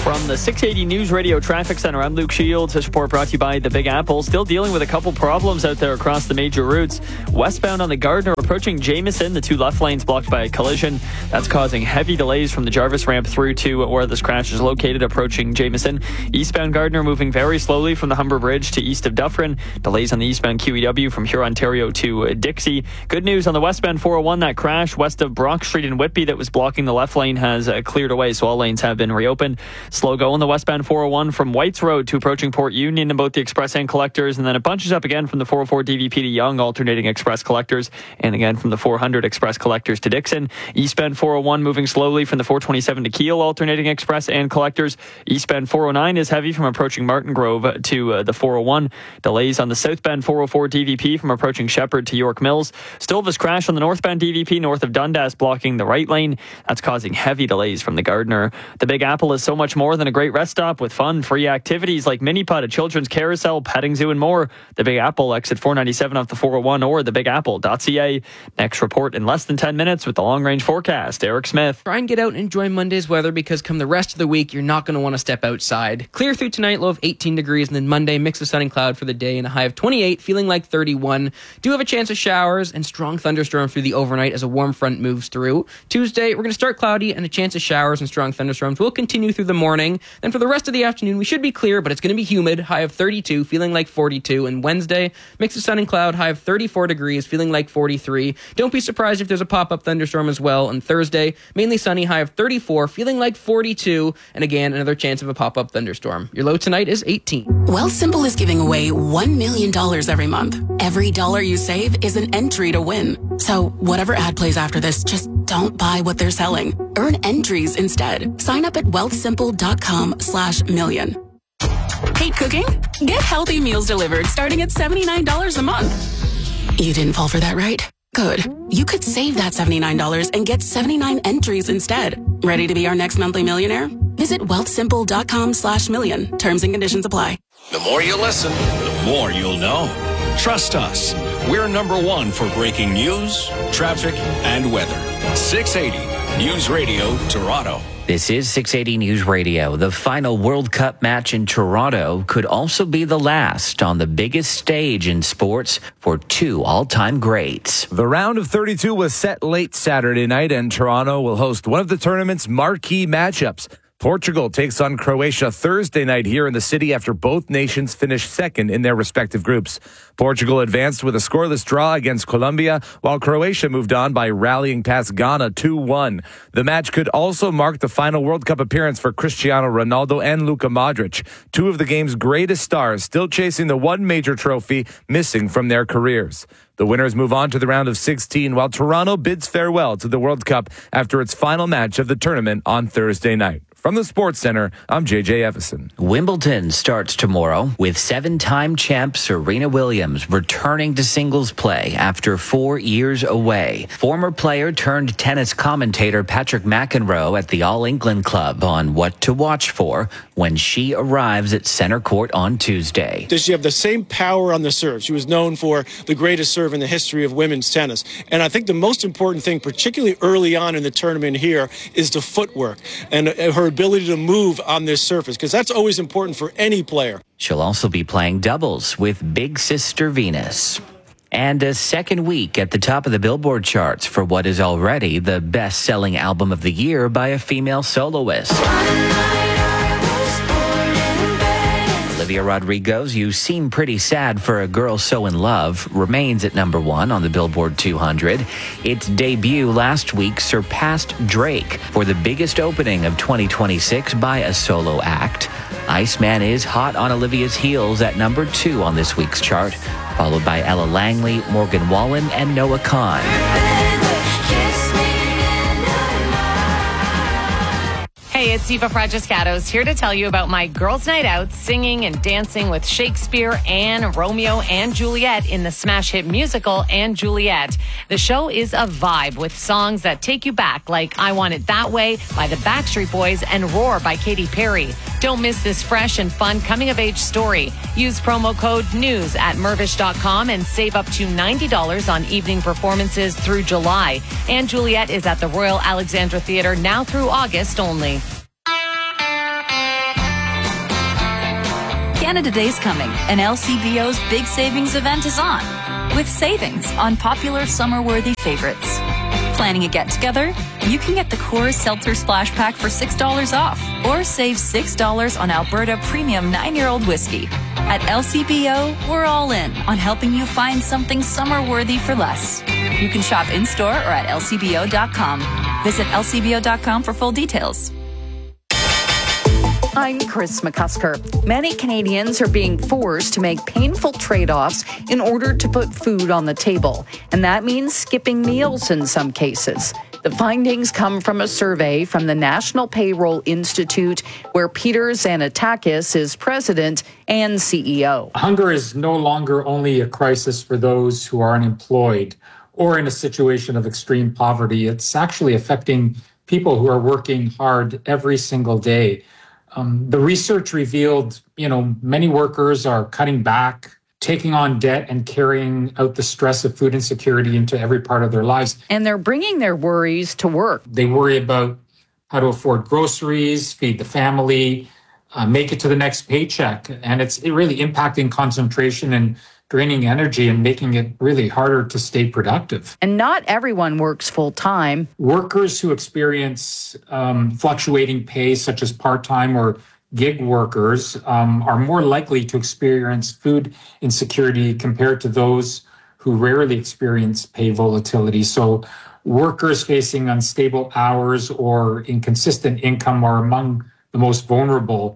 From the 680 News Radio Traffic Center, I'm Luke Shields. This report brought to you by the Big Apple. Still dealing with a couple problems out there across the major routes. Westbound on the Gardiner, approaching Jameson, the two left lanes blocked by a collision. That's causing heavy delays from the Jarvis ramp through to where this crash is located, approaching Jameson. Eastbound Gardiner moving very slowly from the Humber Bridge to east of Dufferin. Delays on the eastbound QEW from Huron, Ontario to Dixie. Good news on the westbound 401, that crash west of Brock Street in Whitby that was blocking the left lane has cleared away, so all lanes have been reopened. Slow go on the westbound 401 from Whites Road to approaching Port Union in both the express and collectors, and then it bunches up again from the 404 DVP to Yonge, alternating express collectors, and again from the 400 express collectors to Dixon. Eastbound 401 moving slowly from the 427 to Kiel, alternating express and collectors. Eastbound 409 is heavy from approaching Martin Grove to the 401. Delays on the southbound 404 DVP from approaching Shepherd to York Mills. Still this crash on the northbound DVP north of Dundas blocking the right lane. That's causing heavy delays from the Gardiner. The Big Apple is so much more than a great rest stop with fun, free activities like mini putt, a children's carousel, petting zoo, and more. The Big Apple, exit 497 off the 401 or thebigapple.ca. Next report in less than 10 minutes with the long-range forecast. Eric Smith. Try and get out and enjoy Monday's weather because come the rest of the week, you're not going to want to step outside. Clear through tonight, low of 18 degrees, and then Monday, mix of sun and cloud for the day and a high of 28, feeling like 31. Do have a chance of showers and strong thunderstorms through the overnight as a warm front moves through. Tuesday, we're going to start cloudy and a chance of showers and strong thunderstorms will continue through the morning. Then for the rest of the afternoon, we should be clear, but it's going to be humid, high of 32, feeling like 42. And Wednesday, mix of sun and cloud, high of 34 degrees, feeling like 43. Don't be surprised if there's a pop-up thunderstorm as well. And Thursday, mainly sunny, high of 34, feeling like 42. And again, another chance of a pop-up thunderstorm. Your low tonight is 18. Wealthsimple is giving away $1 million every month. Every dollar you save is an entry to win. So whatever ad plays after this, just don't buy what they're selling. Earn entries instead. Sign up at wealthsimple.com/million. Hate cooking? Get healthy meals delivered starting at $79 a month. You didn't fall for that, right? Good. You could save that $79 and get 79 entries instead. Ready to be our next monthly millionaire? Visit wealthsimple.com/million. Terms and conditions apply. The more you listen, the more you'll know. Trust us. We're number one for breaking news, traffic, and weather. 680 News Radio, Toronto. This is 680 News Radio. The final World Cup match in Toronto could also be the last on the biggest stage in sports for two all-time greats. The round of 32 was set late Saturday night, and Toronto will host one of the tournament's marquee matchups. Portugal takes on Croatia Thursday night here in the city after both nations finished second in their respective groups. Portugal advanced with a scoreless draw against Colombia, while Croatia moved on by rallying past Ghana 2-1. The match could also mark the final World Cup appearance for Cristiano Ronaldo and Luka Modric, two of the game's greatest stars, still chasing the one major trophy missing from their careers. The winners move on to the round of 16, while Toronto bids farewell to the World Cup after its final match of the tournament on Thursday night. From the Sports Center, I'm JJ Evison. Wimbledon starts tomorrow with seven-time champ Serena Williams returning to singles play after 4 years away. Former player turned tennis commentator Patrick McEnroe at the All England Club on what to watch for when she arrives at center court on Tuesday. Does she have the same power on the serve? She was known for the greatest serve in the history of women's tennis. And I think the most important thing, particularly early on in the tournament here, is the footwork and her ability to move on this surface, because that's always important for any player. She'll also be playing doubles with big sister Venus. And a second week at the top of the Billboard charts for what is already the best-selling album of the year by a female soloist. Olivia Rodrigo's You Seem Pretty Sad for a Girl So in Love remains at number one on the Billboard 200. Its debut last week surpassed Drake for the biggest opening of 2026 by a solo act. Iceman is hot on Olivia's heels at number 2 on this week's chart, followed by Ella Langley, Morgan Wallen, and Noah Kahan. Hey, it's Eva Fragiscatos here to tell you about my girls' night out singing and dancing with Shakespeare and Romeo and Juliet in the smash hit musical and Juliet. The show is a vibe with songs that take you back, like I Want It That Way by the Backstreet Boys and Roar by Katy Perry. Don't miss this fresh and fun coming-of-age story. Use promo code NEWS at Mirvish.com and save up to $90 on evening performances through July. And Juliet is at the Royal Alexandra Theatre now through August only. Canada Day's coming, and LCBO's big savings event is on, with savings on popular summer-worthy favorites. Planning a get-together? You can get the Coors Seltzer Splash Pack for $6 off, or save $6 on Alberta Premium 9-year-old whiskey. At LCBO, we're all in on helping you find something summer-worthy for less. You can shop in-store or at lcbo.com. Visit lcbo.com for full details. I'm Chris McCusker. Many Canadians are being forced to make painful trade-offs in order to put food on the table, and that means skipping meals in some cases. The findings come from a survey from the National Payroll Institute, where Peter Xanatakis is president and CEO. Hunger is no longer only a crisis for those who are unemployed or in a situation of extreme poverty. It's actually affecting people who are working hard every single day. The research revealed, many workers are cutting back, taking on debt and carrying out the stress of food insecurity into every part of their lives. And they're bringing their worries to work. They worry about how to afford groceries, feed the family, make it to the next paycheck. And it's really impacting concentration and draining energy and making it really harder to stay productive. And not everyone works full time. Workers who experience fluctuating pay, such as part-time or gig workers, are more likely to experience food insecurity compared to those who rarely experience pay volatility. So workers facing unstable hours or inconsistent income are among the most vulnerable.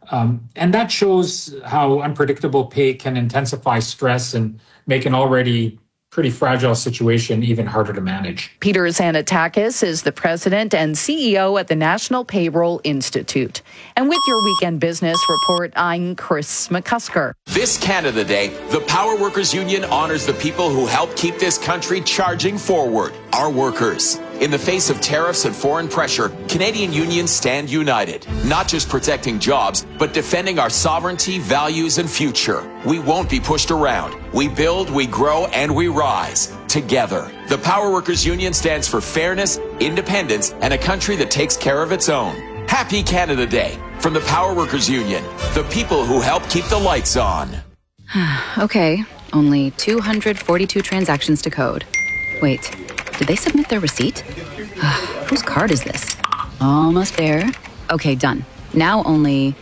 And that shows how unpredictable pay can intensify stress and make an already pretty fragile situation even harder to manage. Peter Xanatakis is the president and CEO at the National Payroll Institute. And with your Weekend Business Report, I'm Chris McCusker. This Canada Day, the Power Workers Union honors the people who help keep this country charging forward, our workers. In the face of tariffs and foreign pressure, Canadian unions stand united, not just protecting jobs, but defending our sovereignty, values, and future. We won't be pushed around. We build, we grow, and we rise together. The Power Workers Union stands for fairness, independence, and a country that takes care of its own. Happy Canada Day from the Power Workers Union, the people who help keep the lights on. Okay, only 242 transactions to code. Wait, did they submit their receipt? Whose card is this? Almost there. Okay, done. Now only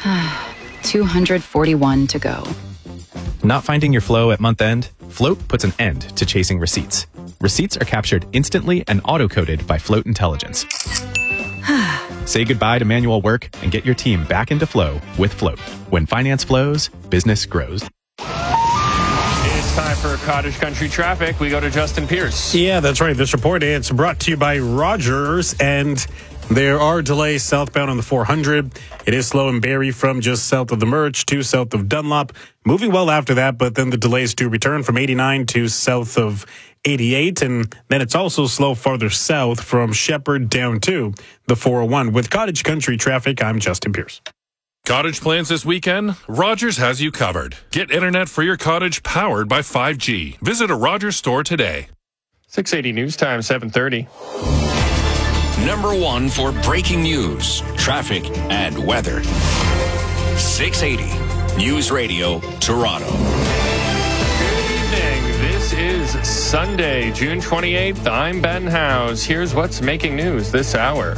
241 to go. Not finding your flow at month end? Float puts an end to chasing receipts. Receipts are captured instantly and auto-coded by Float Intelligence. Say goodbye to manual work and get your team back into flow with Float. When finance flows, business grows. It's time for Cottage Country Traffic. We go to Justin Pierce. Yeah, that's right. This report is brought to you by Rogers, and there are delays southbound on the 400. It is slow in Barrie from just south of the Merch to south of Dunlop. Moving well after that, but then the delays do return from 89 to south of 88, and then it's also slow farther south from Shepherd down to the 401. With Cottage Country Traffic, I'm Justin Pierce. Cottage plans this weekend? Rogers has you covered. Get internet for your cottage powered by 5G. Visit a Rogers store today. 680 News Time, 7:30. Number one for breaking news, traffic, and weather. 680 News Radio, Toronto. This is Sunday, June 28th. I'm Ben Howes. Here's what's making news this hour.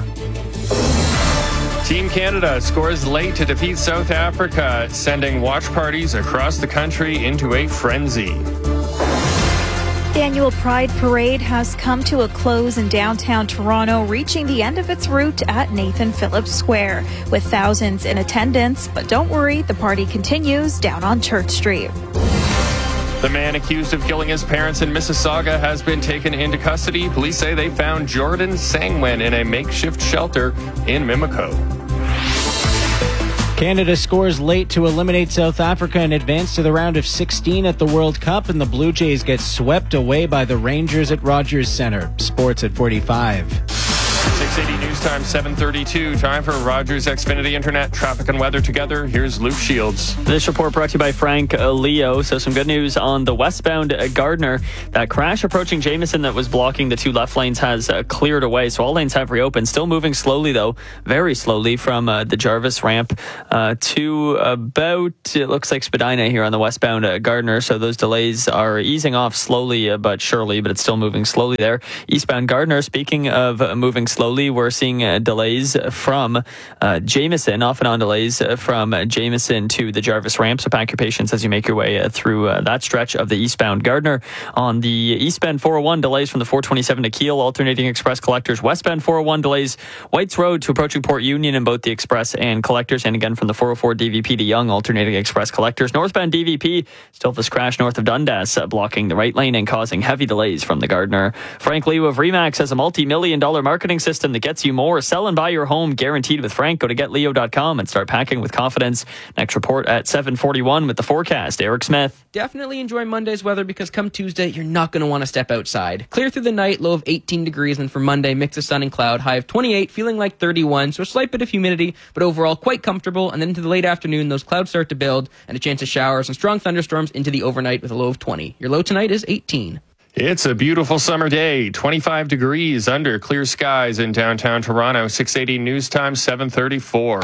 Team Canada scores late to defeat South Africa, sending watch parties across the country into a frenzy. The annual Pride Parade has come to a close in downtown Toronto, reaching the end of its route at Nathan Phillips Square, with thousands in attendance. But don't worry, the party continues down on Church Street. The man accused of killing his parents in Mississauga has been taken into custody. Police say they found Jordan Sangwin in a makeshift shelter in Mimico. Canada scores late to eliminate South Africa and advance to the round of 16 at the World Cup, and the Blue Jays get swept away by the Rangers at Rogers Centre. Sports at 45. 680 News Time, 7:32. Time for Rogers Xfinity Internet traffic and weather together. Here's Luke Shields. This report brought to you by Frank Leo. So some good news on the westbound Gardner. That crash approaching Jameson that was blocking the two left lanes has cleared away. So all lanes have reopened. Still moving slowly, though. Very slowly from the Jarvis ramp to about, it looks like Spadina here on the westbound Gardner. So those delays are easing off slowly but surely, but it's still moving slowly there. Eastbound Gardner, speaking of moving slowly, we're seeing delays from Jameson, off and on delays from Jameson to the Jarvis ramp. So pack your patience as you make your way through that stretch of the eastbound Gardner. On the eastbound 401, delays from the 427 to Kiel, alternating express collectors. Westbound 401 delays Whites Road to approaching Port Union in both the express and collectors. And again from the 404 DVP to Young, alternating express collectors. Northbound DVP, still this crash north of Dundas, blocking the right lane and causing heavy delays from the Gardner. Frank Leo of Remax has a multi-million-dollar marketing system that gets you more. Sell and buy your home guaranteed with Frank. Go to getleo.com and start packing with confidence. Next report at 7:41 with the forecast. Eric Smith. Definitely enjoy Monday's weather because come Tuesday, you're not going to want to step outside. Clear through the night, low of 18 degrees. And for Monday, mix of sun and cloud, high of 28, feeling like 31. So a slight bit of humidity, but overall quite comfortable. And then into the late afternoon, those clouds start to build and a chance of showers and strong thunderstorms into the overnight with a low of 20. Your low tonight is 18. It's a beautiful summer day, 25 degrees under clear skies in downtown Toronto. 680 News Time, 7:34.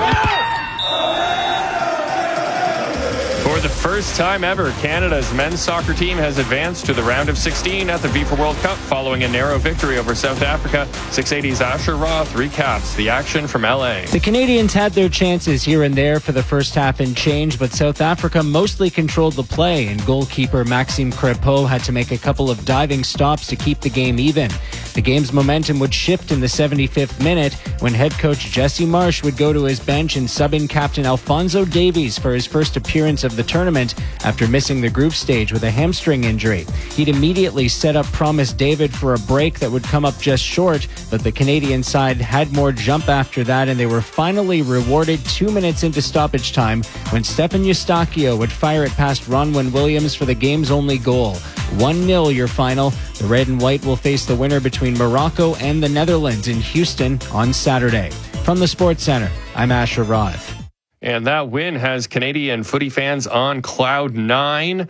For the first time ever, Canada's men's soccer team has advanced to the round of 16 at the FIFA World Cup following a narrow victory over South Africa. 680's Asher Roth recaps the action from LA. The Canadians had their chances here and there for the first half and change, but South Africa mostly controlled the play, and goalkeeper Maxime Crepeau had to make a couple of diving stops to keep the game even. The game's momentum would shift in the 75th minute when head coach Jesse Marsh would go to his bench and sub in captain Alphonso Davies for his first appearance of the tournament after missing the group stage with a hamstring injury. He'd immediately set up Promise David for a break that would come up just short, but the Canadian side had more jump after that, and they were finally rewarded 2 minutes into stoppage time when Stephen Eustachio would fire it past Ronwen Williams for the game's only goal. 1-0 your final. The red and white will face the winner between Morocco and the Netherlands in Houston on Saturday. From the Sports Center, I'm Asher Roth. And that win has Canadian footy fans on cloud nine.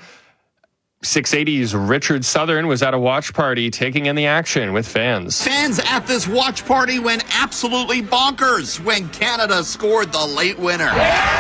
680's Richard Southern was at a watch party taking in the action with fans. Fans at this watch party went absolutely bonkers when Canada scored the late winner.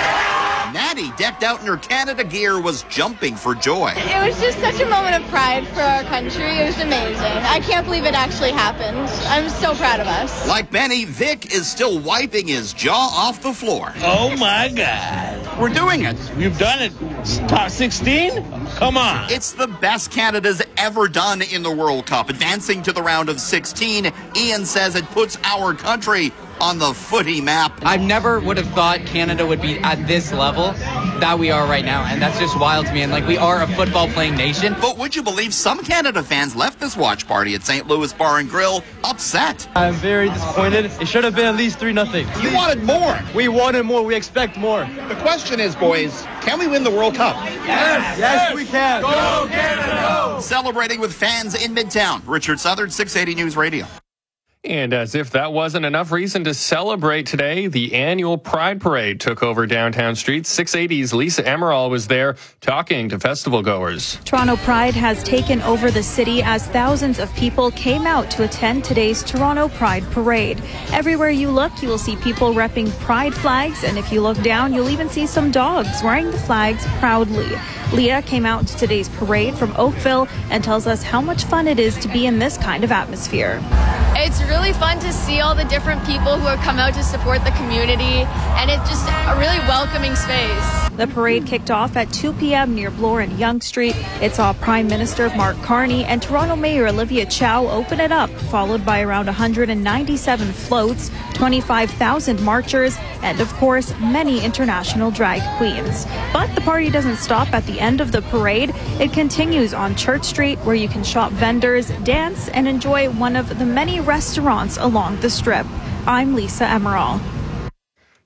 Natty, decked out in her Canada gear, was jumping for joy. It was just such a moment of pride for our country. It was amazing. I can't believe it actually happened. I'm so proud of us. Like Benny, Vic is still wiping his jaw off the floor. Oh my God. We're doing it. We've done it. Top 16? Come on. It's the best Canada's ever done in the World Cup. Advancing to the round of 16, Ian says it puts our country on the footy map. I never would have thought Canada would be at this level that we are right now, and that's just wild to me. And like, we are a football playing nation. But would you believe some Canada fans left this watch party at St. Louis Bar and Grill upset? I'm very disappointed. It should have been at least 3-0. You wanted more. We wanted more. We expect more. The question is, boys, can we win the World Cup? Yes, we can. Go Canada! Go! Celebrating with fans in Midtown. Richard Southern, 680 News Radio. And as if that wasn't enough reason to celebrate today, the annual Pride Parade took over downtown streets. 680's Lisa Emerald was there talking to festival goers. Toronto Pride has taken over the city as thousands of people came out to attend today's Toronto Pride Parade. Everywhere you look, you will see people repping Pride flags, and if you look down, you'll even see some dogs wearing the flags proudly. Leah came out to today's parade from Oakville and tells us how much fun it is to be in this kind of atmosphere. It's really fun to see all the different people who have come out to support the community, and it's just a really welcoming space. The parade kicked off at 2 p.m. near Bloor and Yonge Street. It saw Prime Minister Mark Carney and Toronto Mayor Olivia Chow open it up, followed by around 197 floats, 25,000 marchers, and of course, many international drag queens. But the party doesn't stop at the end of the parade. It continues on Church Street, where you can shop vendors, dance, and enjoy one of the many restaurants along the strip. I'm Lisa Emerald.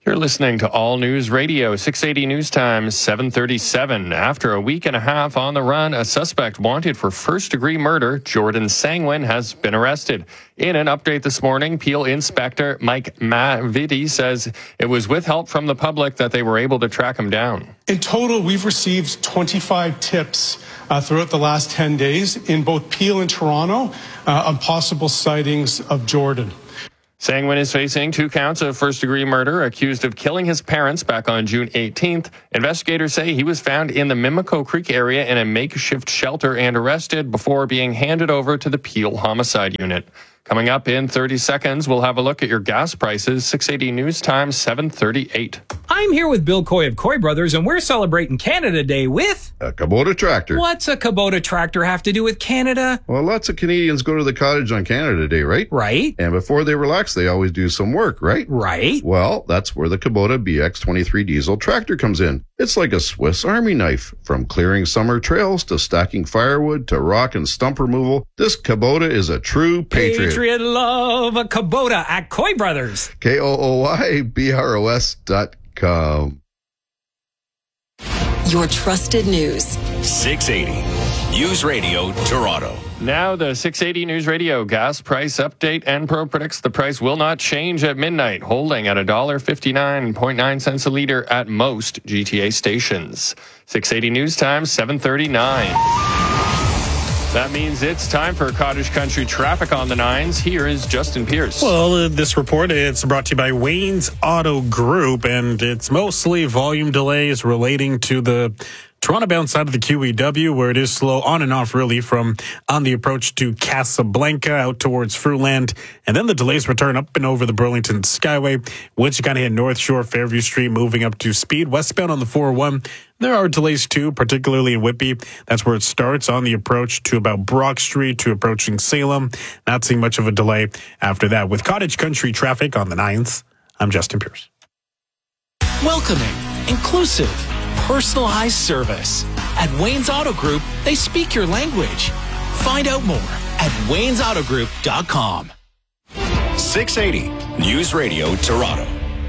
You're listening to All News Radio, 680 News Time, 7:37. After a week and a half on the run, a suspect wanted for first-degree murder, Jordan Sangwin, has been arrested. In an update this morning, Peel Inspector Mike Mavidi says it was with help from the public that they were able to track him down. In total, we've received 25 tips throughout the last 10 days in both Peel and Toronto on possible sightings of Jordan. Sangwin is facing 2 counts of first-degree murder, accused of killing his parents back on June 18th. Investigators say he was found in the Mimico Creek area in a makeshift shelter and arrested before being handed over to the Peel Homicide Unit. Coming up in 30 seconds, we'll have a look at your gas prices. 680 News Time, 7:38. I'm here with Bill Coy of Coy Brothers, and we're celebrating Canada Day with a Kubota tractor. What's a Kubota tractor have to do with Canada? Well, lots of Canadians go to the cottage on Canada Day, right? Right. And before they relax, they always do some work, right? Right. Well, that's where the Kubota BX23 diesel tractor comes in. It's like a Swiss Army knife. From clearing summer trails to stacking firewood to rock and stump removal, this Kubota is a true patriot. Patriot love a Kubota at Coy Brothers. KOOYBROS.com. Your trusted news. 680 News Radio Toronto. Now the 680 News Radio gas price update. Enpro predicts the price will not change at midnight, holding at $1.59.9 a liter at most GTA stations. 680 News Time, 7:39. That means it's time for Cottage Country traffic on the 9s. Here is Justin Pierce. Well, this report is brought to you by Wayne's Auto Group, and it's mostly volume delays relating to the Toronto-bound side of the QEW, where it is slow on and off, really, from on the approach to Casablanca out towards Fruitland. And then the delays return up and over the Burlington Skyway. Once you kind of hit North Shore, Fairview Street, moving up to speed. Westbound on the 401, there are delays too, particularly in Whitby. That's where it starts on the approach to about Brock Street to approaching Salem. Not seeing much of a delay after that. With Cottage Country traffic on the 9s, I'm Justin Pierce. Welcoming, inclusive, personalized service. At Wayne's Auto Group, they speak your language. Find out more at waynesautogroup.com. 680 News Radio Toronto.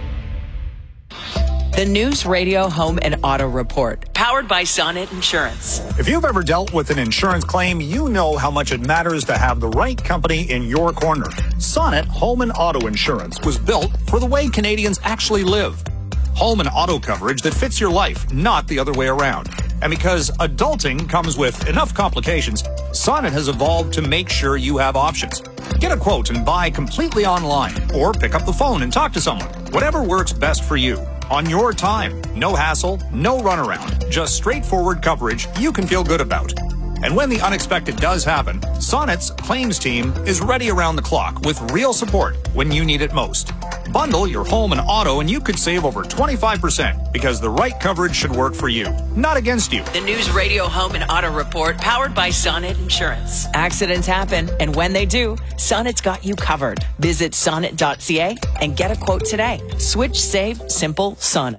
The News Radio Home and Auto Report, powered by Sonnet Insurance. If you've ever dealt with an insurance claim, you know how much it matters to have the right company in your corner. Sonnet Home and Auto Insurance was built for the way Canadians actually live. Home and auto coverage that fits your life, not the other way around. And because adulting comes with enough complications, Sonnet has evolved to make sure you have options. Get a quote and buy completely online, or pick up the phone and talk to someone. Whatever works best for you. On your time. No hassle, no runaround. Just straightforward coverage you can feel good about. And when the unexpected does happen, Sonnet's claims team is ready around the clock with real support when you need it most. Bundle your home and auto and you could save over 25% because the right coverage should work for you, not against you. The News Radio Home and Auto Report, powered by Sonnet Insurance. Accidents happen, and when they do, Sonnet's got you covered. Visit sonnet.ca and get a quote today. Switch, save, simple, Sonnet.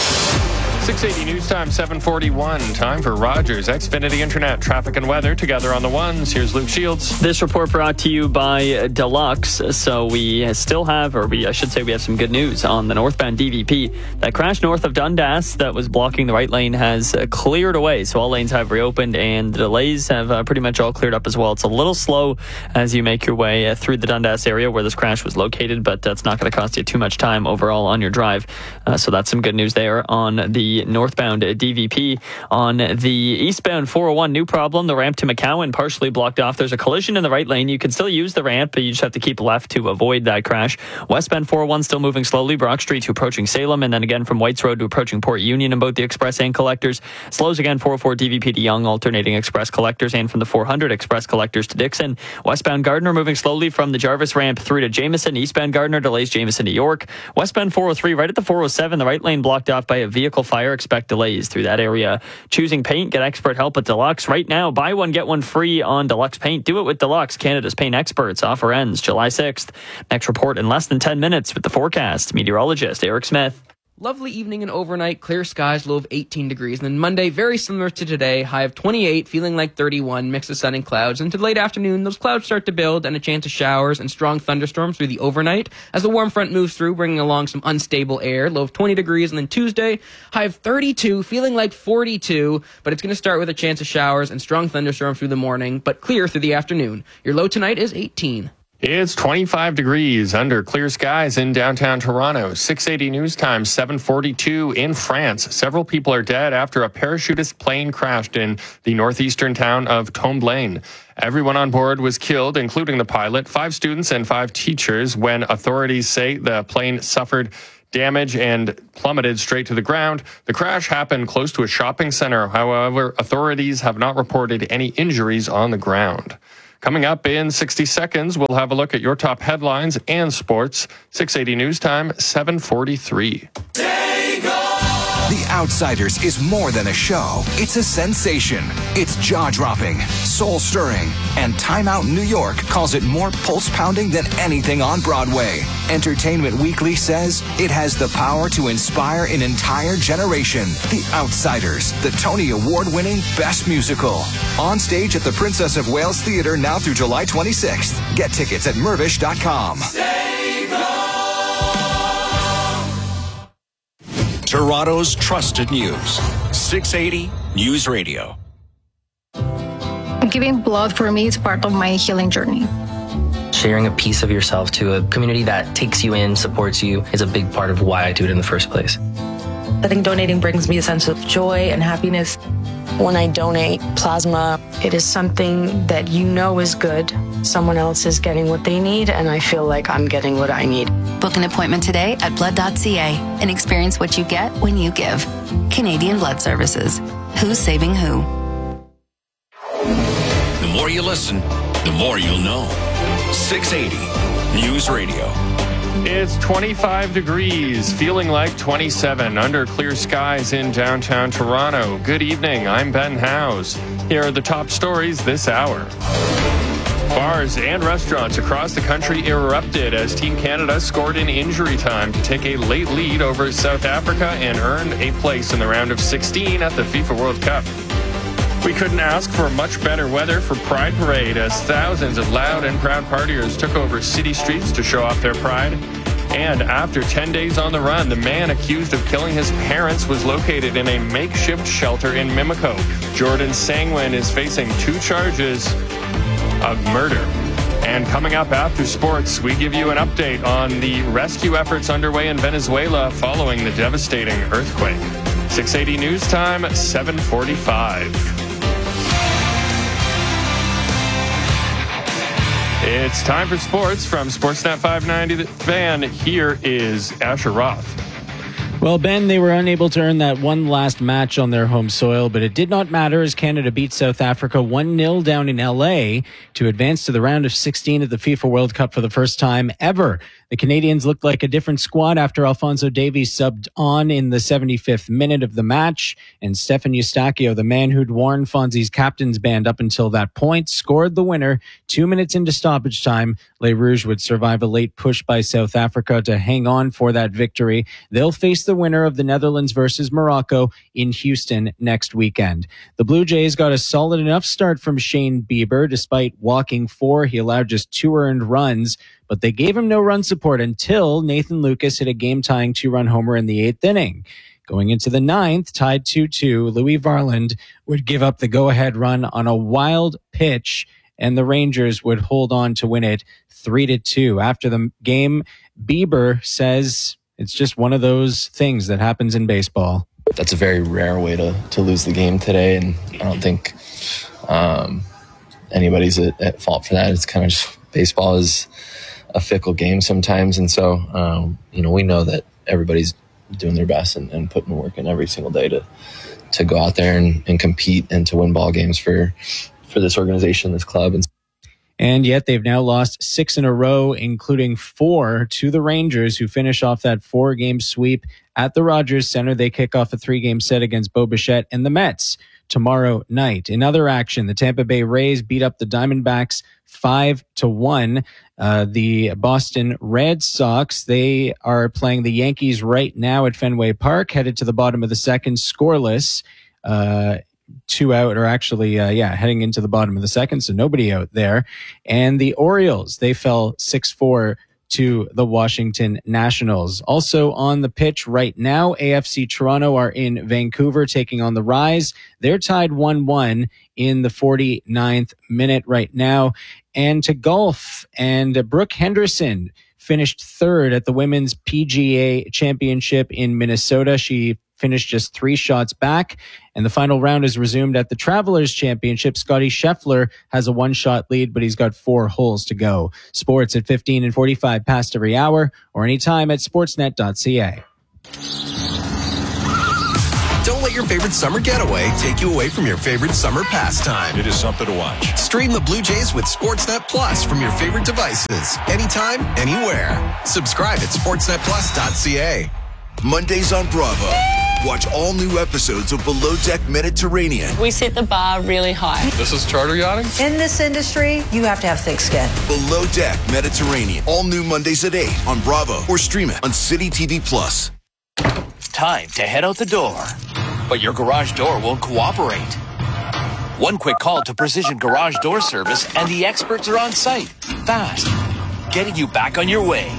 680 News Time, 7:41. Time for Rogers Xfinity Internet traffic and weather together on the 1s. Here's Luke Shields. This report brought to you by Deluxe. So we still have, I should say we have some good news on the northbound DVP. That crash north of Dundas that was blocking the right lane has cleared away. So all lanes have reopened and the delays have pretty much all cleared up as well. It's a little slow as you make your way through the Dundas area where this crash was located, but that's not going to cost you too much time overall on your drive. So that's some good news there on the northbound DVP. On the eastbound 401, new problem. The ramp to McCowan partially blocked off. There's a collision in the right lane. You can still use the ramp, but you just have to keep left to avoid that crash. Westbound 401 still moving slowly. Brock Street to approaching Salem, and then again from Whites Road to approaching Port Union in both the express and collectors. Slows again 404 DVP to Yonge, alternating express collectors, and from the 400 express collectors to Dixon. Westbound Gardiner moving slowly from the Jarvis ramp through to Jameson. Eastbound Gardiner delays Jameson to York. Westbound 403 right at the 407. The right lane blocked off by a vehicle fire. Expect delays through that area. Choosing paint, get expert help at Deluxe. Right now, buy one, get one free on Deluxe Paint. Do it with Deluxe, Canada's paint experts. Offer ends July 6th. Next report in less than 10 minutes with the forecast. Meteorologist Eric Smith. Lovely evening and overnight, clear skies, low of 18 degrees. And then Monday, very similar to today, high of 28, feeling like 31, mix of sun and clouds. And to the late afternoon, those clouds start to build and a chance of showers and strong thunderstorms through the overnight as the warm front moves through, bringing along some unstable air, low of 20 degrees. And then Tuesday, high of 32, feeling like 42, but it's going to start with a chance of showers and strong thunderstorms through the morning, but clear through the afternoon. Your low tonight is 18. It's 25 degrees under clear skies in downtown Toronto. 6:80 news time, 7:42 in France. Several people are dead after a parachutist plane crashed in the northeastern town of Tomblaine. Everyone on board was killed, including the pilot, 5 students and 5 teachers, when authorities say the plane suffered damage and plummeted straight to the ground. The crash happened close to a shopping center. However, authorities have not reported any injuries on the ground. Coming up in 60 seconds, we'll have a look at your top headlines and sports. 6:80 news time, 7:43. The Outsiders is more than a show. It's a sensation. It's jaw-dropping, soul-stirring, and Time Out New York calls it more pulse-pounding than anything on Broadway. Entertainment Weekly says it has the power to inspire an entire generation. The Outsiders, the Tony Award-winning Best Musical. On stage at the Princess of Wales Theatre now through July 26th. Get tickets at Mirvish.com. Toronto's trusted news. 680 News Radio. Giving blood for me is part of my healing journey. Sharing a piece of yourself to a community that takes you in, supports you, is a big part of why I do it in the first place. I think donating brings me a sense of joy and happiness. When I donate plasma, it is something that you know is good. Someone else is getting what they need, and I feel like I'm getting what I need. Book an appointment today at blood.ca and experience what you get when you give. Canadian Blood Services. Who's saving who? The more you listen, the more you'll know. 680 News Radio. It's 25 degrees, feeling like 27 under clear skies in downtown Toronto. Good evening, I'm Ben Howes. Here are the top stories this hour. Bars and restaurants across the country erupted as Team Canada scored in injury time to take a late lead over South Africa and earned a place in the round of 16 at the FIFA World Cup. We couldn't ask for much better weather for Pride Parade as thousands of loud and proud partiers took over city streets to show off their pride. And after 10 days on the run, the man accused of killing his parents was located in a makeshift shelter in Mimico. Jordan Sangwin is facing 2 charges of murder. And coming up after sports, we give you an update on the rescue efforts underway in Venezuela following the devastating earthquake. 680 news time, 7:45. It's time for sports from Sportsnet 590 The Fan. Here is Asher Roth. Well, Ben, they were unable to earn that one last match on their home soil, but it did not matter as Canada beat South Africa 1-0 down in LA to advance to the round of 16 at the FIFA World Cup for the first time ever. The Canadians looked like a different squad after Alphonso Davies subbed on in the 75th minute of the match, and Stefan Eustáquio, the man who'd worn Fonzie's captain's band up until that point, scored the winner 2 minutes into stoppage time. Les Rouges would survive a late push by South Africa to hang on for that victory. They'll face the winner of the Netherlands versus Morocco in Houston next weekend. The Blue Jays got a solid enough start from Shane Bieber. Despite walking 4, he allowed just 2 earned runs, but they gave him no run support until Nathan Lucas hit a game-tying 2-run homer in the 8th inning. Going into the 9th, tied 2-2, Louis Varland would give up the go-ahead run on a wild pitch, and the Rangers would hold on to win it 3-2. After the game, Bieber says it's just one of those things that happens in baseball. That's a very rare way to lose the game today, and I don't think anybody's at fault for that. It's kind of just baseball is a fickle game sometimes, and so we know that everybody's doing their best and putting work in every single day to go out there and compete and to win ball games for this organization, this club. And yet they've now lost 6 in a row, including 4 to the Rangers, who finish off that 4-game sweep at the Rogers Center. They kick off a 3-game set against Bo Bichette and the Mets tomorrow night. In other action, the Tampa Bay Rays beat up the Diamondbacks 5-1. The Boston Red Sox, they are playing the Yankees right now at Fenway Park, headed to the bottom of the second, scoreless. 2 out, or actually, heading into the bottom of the second, so nobody out there. And the Orioles, they fell 6-4 to the Washington Nationals. Also on the pitch right now, AFC Toronto are in Vancouver taking on the Rise. They're tied 1-1 in the 49th minute right now. And to golf, and Brooke Henderson finished third at the Women's PGA Championship in Minnesota. She finished just 3 shots back, and the final round is resumed at the Travelers Championship. Scotty Scheffler has a 1-shot lead, but he's got 4 holes to go. Sports at 15 and 45 past every hour, or anytime at sportsnet.ca. Don't let your favorite summer getaway take you away from your favorite summer pastime. It is something to watch. Stream the Blue Jays with Sportsnet Plus from your favorite devices, anytime, anywhere. Subscribe at sportsnetplus.ca. Mondays on Bravo. Watch all new episodes of Below Deck Mediterranean. We set the bar really high. This is charter yachting? In this industry, you have to have thick skin. Below Deck Mediterranean. All new Mondays at 8 on Bravo or stream it on City TV Plus. Time to head out the door, but your garage door won't cooperate. One quick call to Precision Garage Door Service and the experts are on site, fast, getting you back on your way.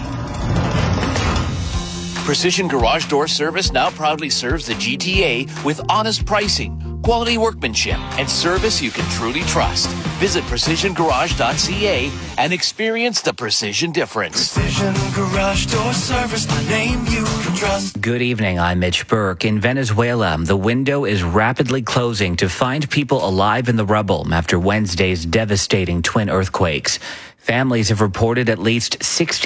Precision Garage Door Service now proudly serves the GTA with honest pricing, quality workmanship, and service you can truly trust. Visit precisiongarage.ca and experience the precision difference. Precision Garage Door Service, the name you can trust. Good evening, I'm Mitch Burke. In Venezuela, the window is rapidly closing to find people alive in the rubble after Wednesday's devastating twin earthquakes. Families have reported at least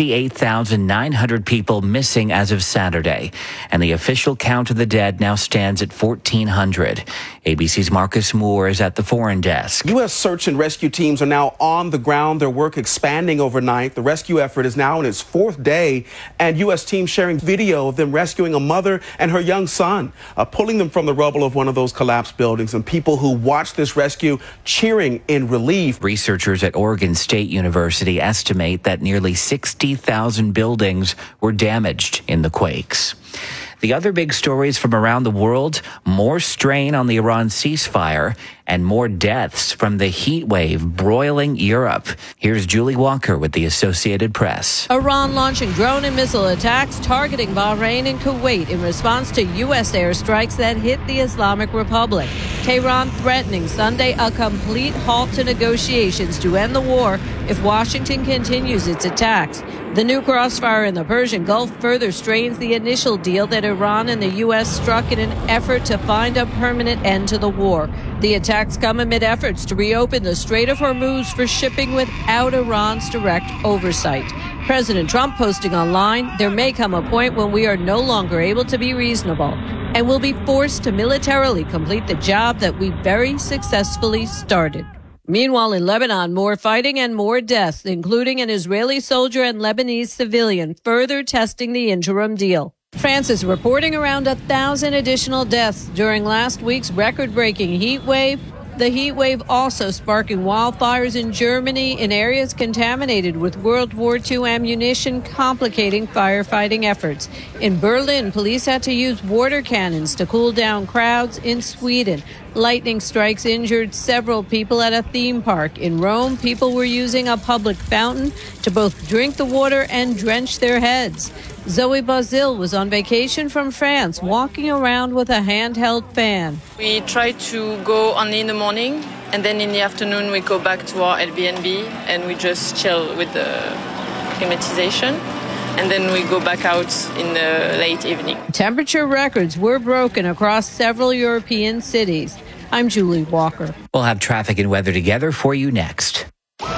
68,900 people missing as of Saturday, and the official count of the dead now stands at 1,400. ABC's Marcus Moore is at the foreign desk. U.S. search and rescue teams are now on the ground, their work expanding overnight. The rescue effort is now in its 4th day, and U.S. teams sharing video of them rescuing a mother and her young son, pulling them from the rubble of one of those collapsed buildings, and people who watched this rescue cheering in relief. Researchers at Oregon State University estimate that nearly 60,000 buildings were damaged in the quakes. The other big stories from around the world, more strain on the Iran ceasefire and more deaths from the heat wave broiling Europe. Here's Julie Walker with the Associated Press. Iran launching drone and missile attacks targeting Bahrain and Kuwait in response to U.S. airstrikes that hit the Islamic Republic. Tehran threatening Sunday a complete halt to negotiations to end the war if Washington continues its attacks. The new crossfire in the Persian Gulf further strains the initial deal that Iran and the U.S. struck in an effort to find a permanent end to the war. The attacks come amid efforts to reopen the Strait of Hormuz for shipping without Iran's direct oversight. President Trump posting online, there may come a point when we are no longer able to be reasonable and will be forced to militarily complete the job that we very successfully started. Meanwhile, in Lebanon, more fighting and more deaths, including an Israeli soldier and Lebanese civilian, further testing the interim deal. France is reporting around 1,000 additional deaths during last week's record-breaking heat wave. The heat wave also sparking wildfires in Germany in areas contaminated with World War II ammunition, complicating firefighting efforts. In Berlin, police had to use water cannons to cool down crowds. In Sweden, lightning strikes injured several people at a theme park. In Rome, people were using a public fountain to both drink the water and drench their heads. Zoe Bazil was on vacation from France, walking around with a handheld fan. We try to go only in the morning, and then in the afternoon we go back to our Airbnb and we just chill with the climatization. And then we go back out in the late evening. Temperature records were broken across several European cities. I'm Julie Walker. We'll have traffic and weather together for you next.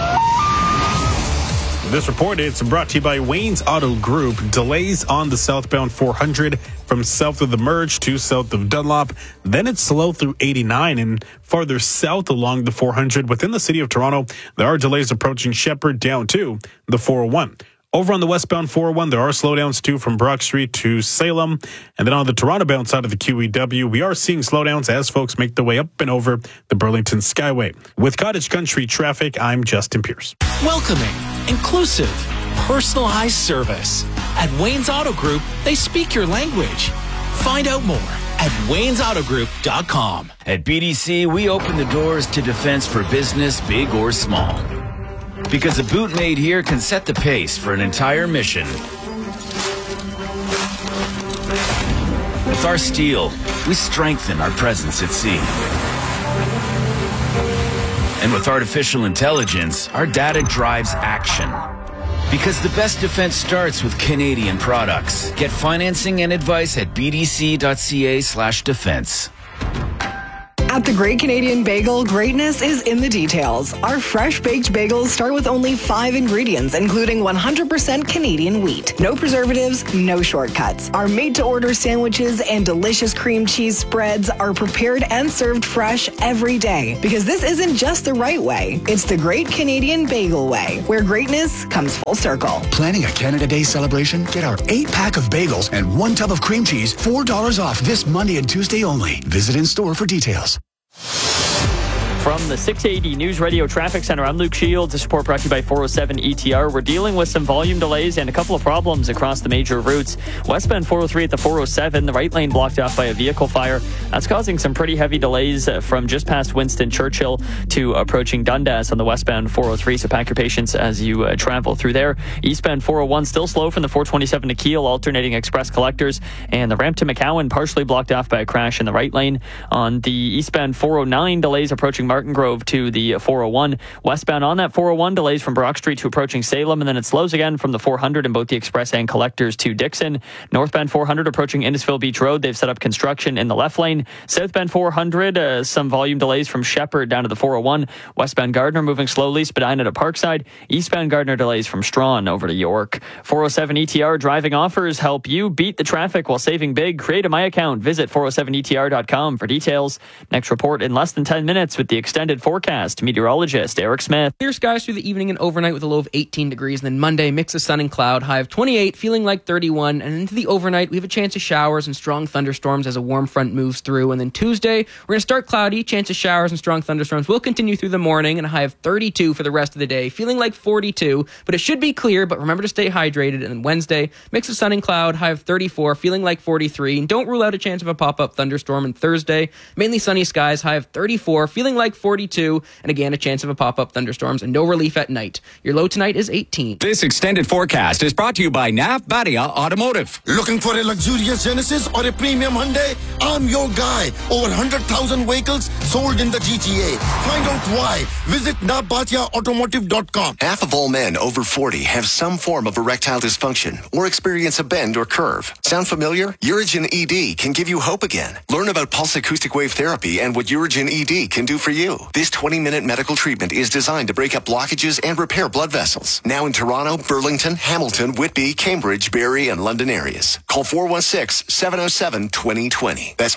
This report is brought to you by Wayne's Auto Group. Delays on the southbound 400 from south of the Merge to south of Dunlop. Then it's slow through 89 and farther south along the 400. Within the city of Toronto, there are delays approaching Shepherd down to the 401. Over on the westbound 401, there are slowdowns too from Brock Street to Salem. And then on the Toronto-bound side of the QEW, we are seeing slowdowns as folks make their way up and over the Burlington Skyway. With Cottage Country traffic, I'm Justin Pierce. Welcoming, inclusive, personalized service. At Wayne's Auto Group, they speak your language. Find out more at waynesautogroup.com. At BDC, we open the doors to defense for business, big or small. Because a boot made here can set the pace for an entire mission. With our steel, we strengthen our presence at sea. And with artificial intelligence, our data drives action. Because the best defense starts with Canadian products. Get financing and advice at bdc.ca/defense. At the Great Canadian Bagel, greatness is in the details. Our fresh baked bagels start with only 5 ingredients, including 100% Canadian wheat. No preservatives, no shortcuts. Our made-to-order sandwiches and delicious cream cheese spreads are prepared and served fresh every day. Because this isn't just the right way, it's the Great Canadian Bagel way, where greatness comes full circle. Planning a Canada Day celebration? Get our 8-pack of bagels and 1 tub of cream cheese, $4 off this Monday and Tuesday only. Visit in-store for details. From the 680 News Radio Traffic Center, I'm Luke Shields. This report brought to you by 407 ETR. We're dealing with some volume delays and a couple of problems across the major routes. Westbound 403 at the 407, the right lane blocked off by a vehicle fire. That's causing some pretty heavy delays from just past Winston Churchill to approaching Dundas on the westbound 403. So pack your patience as you travel through there. Eastbound 401 still slow from the 427 to Kiel, alternating express collectors. And the ramp to McCowan partially blocked off by a crash in the right lane. On the eastbound 409, delays approaching Martin Grove to the 401. Westbound on that 401, delays from Brock Street to approaching Salem, and then it slows again from the 400 in both the express and collectors to Dixon. Northbound 400 approaching Innisfil Beach Road. They've set up construction in the left lane. Southbound 400, some volume delays from Shepherd down to the 401. Westbound Gardner moving slowly, Spadina to Parkside. Eastbound Gardner delays from Strawn over to York. 407 ETR driving offers help you beat the traffic while saving big. Create a My Account. Visit 407etr.com for details. Next report in less than 10 minutes with the extended forecast. Meteorologist Eric Smith. Clear skies through the evening and overnight with a low of 18 degrees. And then Monday, mix of sun and cloud, high of 28, feeling like 31. And into the overnight, we have a chance of showers and strong thunderstorms as a warm front moves through. And then Tuesday, we're going to start cloudy. Chance of showers and strong thunderstorms will continue through the morning, and a high of 32 for the rest of the day, feeling like 42. But it should be clear, but remember to stay hydrated. And then Wednesday, mix of sun and cloud, high of 34, feeling like 43. And don't rule out a chance of a pop-up thunderstorm. And Thursday, mainly sunny skies, high of 34, feeling like 42. And again, a chance of a pop-up thunderstorms and no relief at night. Your low tonight is 18. This extended forecast is brought to you by Nav Badia Automotive. Looking for a luxurious Genesis or a premium Hyundai? I'm your guy. Over 100,000 vehicles sold in the GTA. Find out why. Visit navbatiaautomotive.com. Half of all men over 40 have some form of erectile dysfunction or experience a bend or curve. Sound familiar? Urigen ED can give you hope again. Learn about pulse acoustic wave therapy and what Urigen ED can do for you. This 20-minute medical treatment is designed to break up blockages and repair blood vessels. Now in Toronto, Burlington, Hamilton, Whitby, Cambridge, Barrie, and London areas. Call 416-707-2020. That's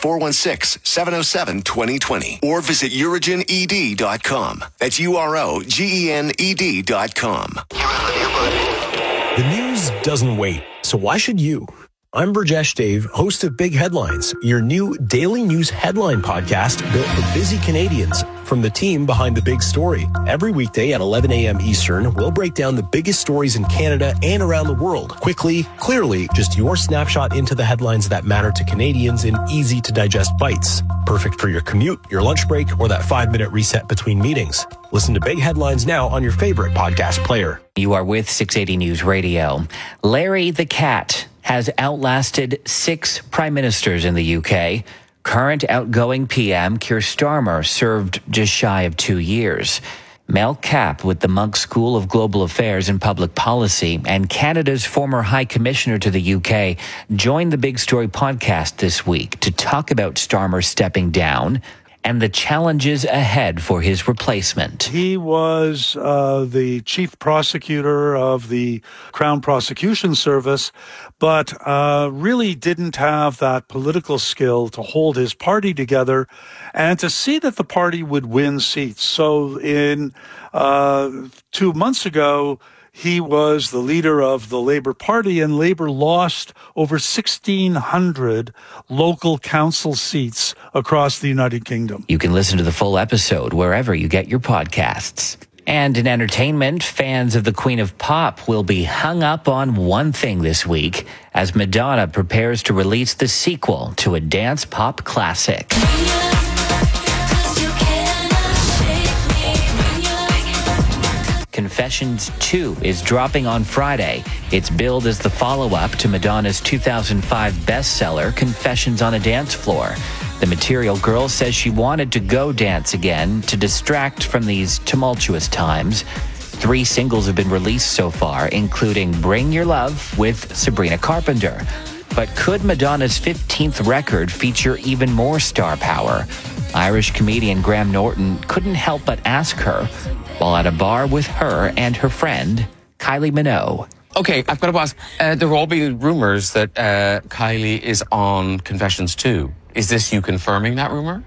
416-707-2020. Or visit urigened.com. That's UROGENED.com. The news doesn't wait, so why should you? I'm Burjesh Dave, host of Big Headlines, your new daily news headline podcast built for busy Canadians from the team behind the big story. Every weekday at 11 a.m. Eastern, we'll break down the biggest stories in Canada and around the world. Quickly, clearly, just your snapshot into the headlines that matter to Canadians in easy-to-digest bites. Perfect for your commute, your lunch break, or that 5-minute reset between meetings. Listen to Big Headlines now on your favorite podcast player. You are with 680 News Radio. Larry the Cat has outlasted 6 prime ministers in the UK. Current outgoing PM Keir Starmer served just shy of 2 years. Mel Kapp with the Munk School of Global Affairs and Public Policy and Canada's former High Commissioner to the UK joined the Big Story podcast this week to talk about Starmer stepping down and the challenges ahead for his replacement. He was the chief prosecutor of the Crown Prosecution Service, but really didn't have that political skill to hold his party together and to see that the party would win seats. So in 2 months ago, He was the leader of the Labour Party, and Labour lost over 1,600 local council seats across the United Kingdom. You can listen to the full episode wherever you get your podcasts. And in entertainment, fans of the Queen of Pop will be hung up on one thing this week as Madonna prepares to release the sequel to a dance pop classic. Confessions 2 is dropping on Friday. It's billed as the follow-up to Madonna's 2005 bestseller, Confessions on a Dance Floor. The Material Girl says she wanted to go dance again to distract from these tumultuous times. 3 singles have been released so far, including Bring Your Love with Sabrina Carpenter. But could Madonna's 15th record feature even more star power? Irish comedian Graham Norton couldn't help but ask her while at a bar with her and her friend, Kylie Minogue. Okay, I've got to ask, there have all been rumours that Kylie is on Confessions 2. Is this you confirming that rumour?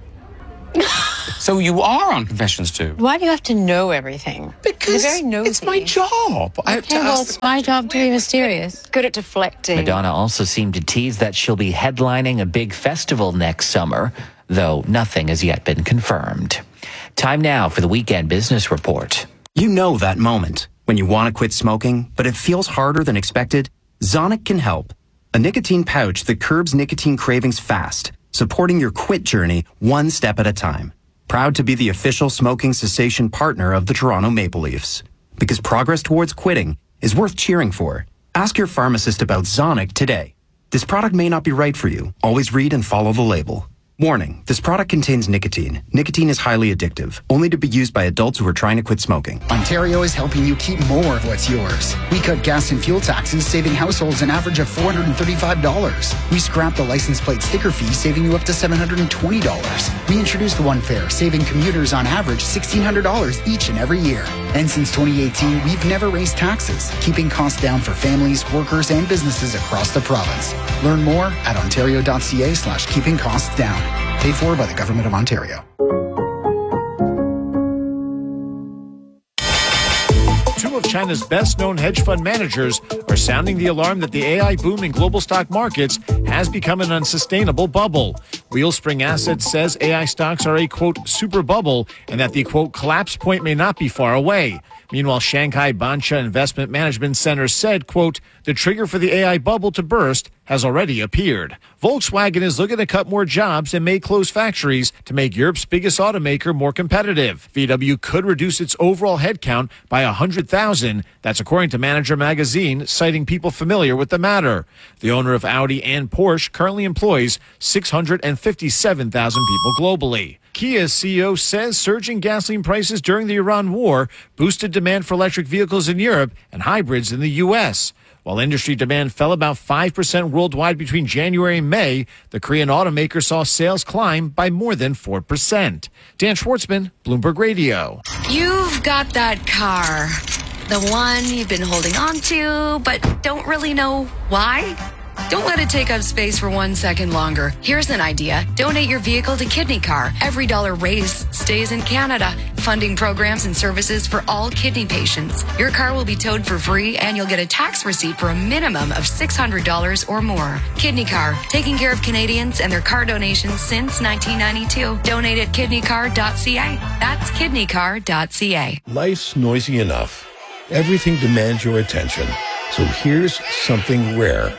So you are on Confessions 2? Why do you have to know everything? Because You're very nosy. it's my job. Okay, well, it's my job to be mysterious. Good at deflecting. Madonna also seemed to tease that she'll be headlining a big festival next summer, though nothing has yet been confirmed. Time now for the Weekend Business Report. You know that moment when you want to quit smoking, but it feels harder than expected? Zonic can help. A nicotine pouch that curbs nicotine cravings fast, supporting your quit journey one step at a time. Proud to be the official smoking cessation partner of the Toronto Maple Leafs. Because progress towards quitting is worth cheering for. Ask your pharmacist about Zonic today. This product may not be right for you. Always read and follow the label. Warning, this product contains nicotine. Nicotine is highly addictive, only to be used by adults who are trying to quit smoking. Ontario is helping you keep more of what's yours. We cut gas and fuel taxes, saving households an average of $435. We scrapped the license plate sticker fee, saving you up to $720. We introduced the One Fare, saving commuters on average $1,600 each and every year. And since 2018, we've never raised taxes, keeping costs down for families, workers, and businesses across the province. Learn more at ontario.ca/keeping costs down. Paid for by the Government of Ontario. Two of China's best-known hedge fund managers are sounding the alarm that the AI boom in global stock markets has become an unsustainable bubble. Wellspring Assets says AI stocks are a, quote, super bubble and that the, quote, collapse point may not be far away. Meanwhile, Shanghai Bansha Investment Management Center said, quote, the trigger for the AI bubble to burst has already appeared. Volkswagen is looking to cut more jobs and may close factories to make Europe's biggest automaker more competitive. VW could reduce its overall headcount by 100,000. That's according to Manager Magazine, citing people familiar with the matter. The owner of Audi and Porsche currently employs 657,000 people globally. Kia's CEO says surging gasoline prices during the Iran war boosted demand for electric vehicles in Europe and hybrids in the U.S. While industry demand fell about 5% worldwide between January and May, the Korean automaker saw sales climb by more than 4%. Dan Schwartzman, Bloomberg Radio. You've got that car, the one you've been holding on to, but don't really know why. Don't let it take up space for 1 second longer. Here's an idea. Donate your vehicle to Kidney Car. Every dollar raised stays in Canada, funding programs and services for all kidney patients. Your car will be towed for free and you'll get a tax receipt for a minimum of $600 or more. Kidney Car, taking care of Canadians and their car donations since 1992. Donate at kidneycar.ca. That's kidneycar.ca. Life's noisy enough. Everything demands your attention. So here's something rare.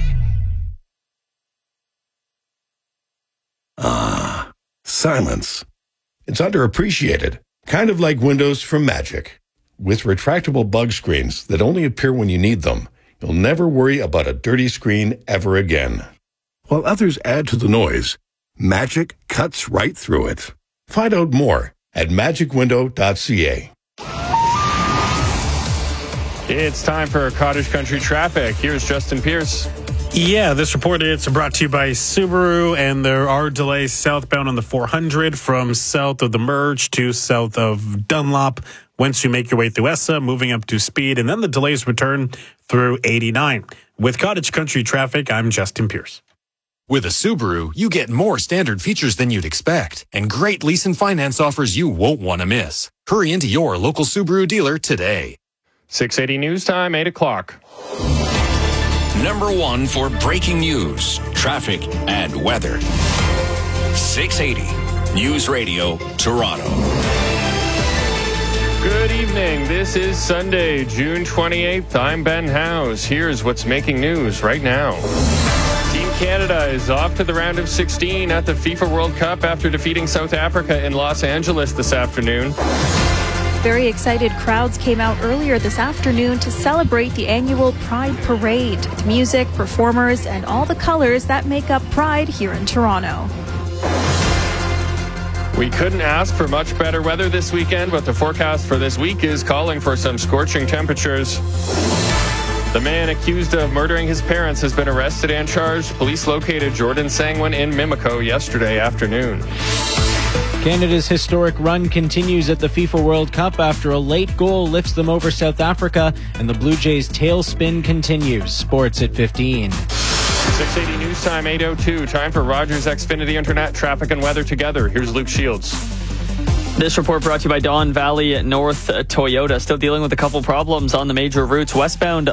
Ah, silence. It's underappreciated, kind of like Windows from Magic. With retractable bug screens that only appear when you need them, you'll never worry about a dirty screen ever again. While others add to the noise, Magic cuts right through it. Find out more at magicwindow.ca. It's time for Cottage Country Traffic. Here's Justin Pierce. Yeah, this report is brought to you by Subaru, and there are delays southbound on the 400 from south of the Merge to south of Dunlop. Once you make your way through ESSA, moving up to Speed, and then the delays return through 89. With Cottage Country Traffic, I'm Justin Pierce. With a Subaru, you get more standard features than you'd expect, and great lease and finance offers you won't want to miss. Hurry into your local Subaru dealer today. 680 News Time, 8 o'clock. Number 1 for breaking news, traffic, and weather. 680 News Radio, Toronto. Good evening. This is Sunday, June 28th. I'm Ben Howes. Here's what's making news right now. Team Canada is off to the round of 16 at the FIFA World Cup after defeating South Africa in Los Angeles this afternoon. Very excited crowds came out earlier this afternoon to celebrate the annual Pride Parade with music, performers, and all the colors that make up Pride here in Toronto. We couldn't ask for much better weather this weekend, but the forecast for this week is calling for some scorching temperatures. The man accused of murdering his parents has been arrested and charged. Police located Jordan Sangwin in Mimico yesterday afternoon. Canada's historic run continues at the FIFA World Cup after a late goal lifts them over South Africa, and the Blue Jays' tailspin continues. Sports at 15. 680 News Time, 8:02. Time for Rogers Xfinity Internet traffic and weather together. Here's Luke Shields. This report brought to you by Don Valley North Toyota. Still dealing with a couple problems on the major routes. Westbound